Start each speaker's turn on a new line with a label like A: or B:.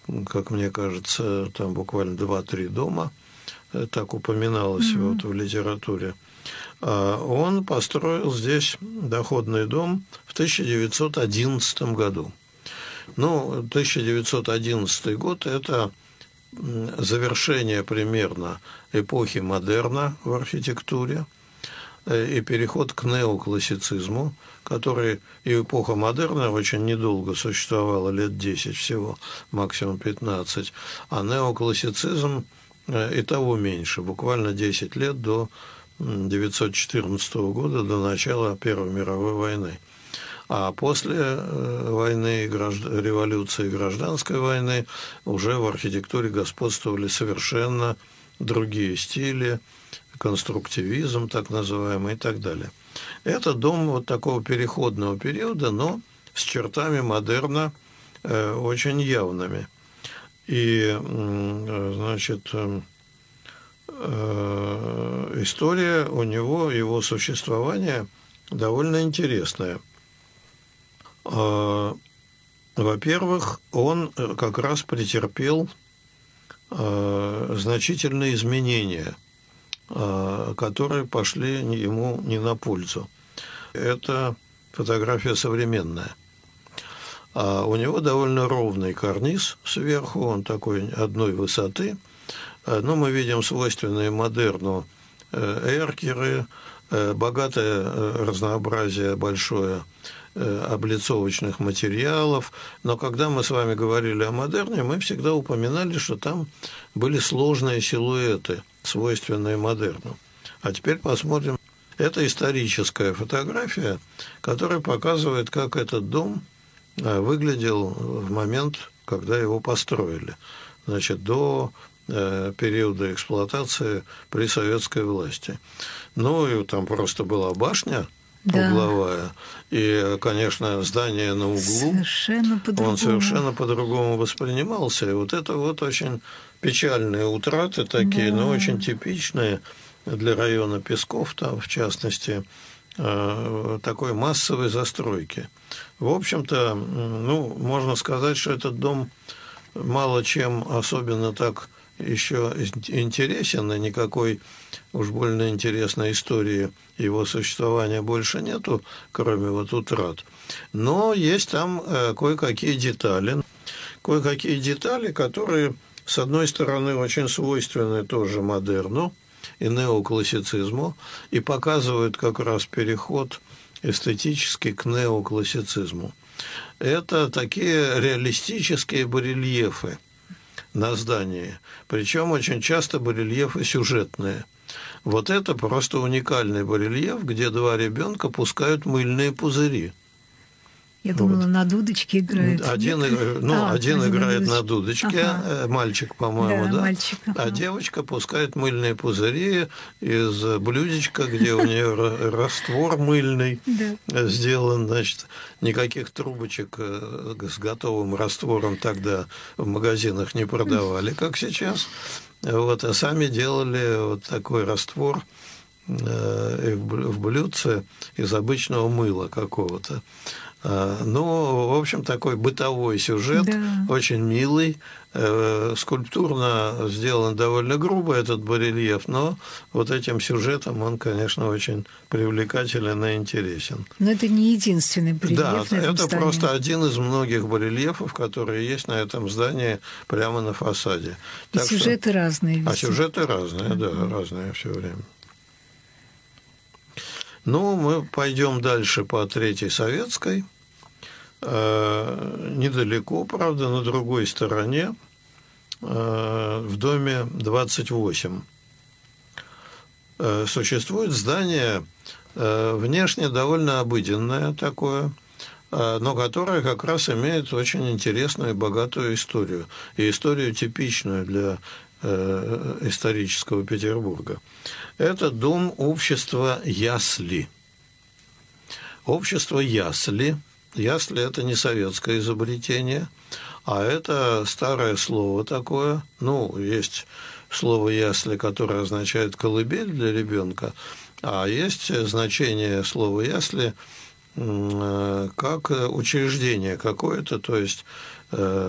A: как мне кажется, там буквально 2-3 дома, так упоминалось вот в литературе. Он построил здесь доходный дом в 1911 году. Ну, 1911 год – это завершение примерно эпохи модерна в архитектуре и переход к неоклассицизму, который и эпоха модерна очень недолго существовала, лет 10 всего, максимум 15, а неоклассицизм и того меньше, буквально 10 лет до 1914 года, до начала Первой мировой войны. А после войны, революции и гражданской войны уже в архитектуре господствовали совершенно другие стили, конструктивизм так называемый и так далее. Это дом вот такого переходного периода, но с чертами модерна очень явными. И, значит, история у него, его существования довольно интересная. Во-первых, он как раз претерпел значительные изменения, которые пошли ему не на пользу. Это фотография современная. У него довольно ровный карниз сверху, он такой одной высоты. Но мы видим свойственные модерну эркеры, богатое разнообразие большое облицовочных материалов. Но когда мы с вами говорили о модерне, мы всегда упоминали, что там были сложные силуэты, свойственные модерну. А теперь посмотрим. Это историческая фотография, которая показывает, как этот дом выглядел в момент, когда его построили. Значит, до периода эксплуатации при советской власти. Ну, и там просто была башня угловая, и, конечно, здание на углу, он совершенно по-другому воспринимался. И вот это вот очень печальные утраты такие, но очень типичные для района Песков, там, в частности, такой массовой застройки. В общем-то, ну, можно сказать, что этот дом мало чем особенно так еще интересен, и никакой уж больно интересной истории его существования больше нету, кроме вот утрат. Но есть там кое-какие детали, которые, с одной стороны, очень свойственны тоже модерну и неоклассицизму, и показывают как раз переход эстетический к неоклассицизму. Это такие реалистические барельефы на здании, причем очень часто барельефы сюжетные. Вот это просто уникальный барельеф, где два ребенка пускают мыльные пузыри.
B: Я думала, на дудочке играют.
A: Один играет на дудочке, мальчик, по-моему, да?
B: Мальчик,
A: а девочка пускает мыльные пузыри из блюдечка, где у нее раствор мыльный сделан, значит, никаких трубочек с готовым раствором тогда в магазинах не продавали, как сейчас. Вот, а сами делали вот такой раствор в блюдце из обычного мыла какого-то. Ну, в общем, такой бытовой сюжет, очень милый, скульптурно сделан довольно грубо этот барельеф, но вот этим сюжетом он, конечно, очень привлекателен и интересен.
B: Но это не единственный барельеф на этом
A: это
B: здании.
A: Просто один из многих барельефов, которые есть на этом здании прямо на фасаде.
B: И сюжеты разные.
A: А сюжеты разные, разные все время. Ну, мы пойдем дальше по Третьей Советской. Недалеко, правда, на другой стороне, в доме 28. Существует здание, внешне довольно обыденное такое, но которое как раз имеет очень интересную и богатую историю. И историю типичную для исторического Петербурга. Это дом общества Ясли. Общество Ясли. Ясли – это не советское изобретение, а это старое слово такое. Ну, есть слово «ясли», которое означает «колыбель для ребенка», а есть значение слова «ясли» как учреждение какое-то, то есть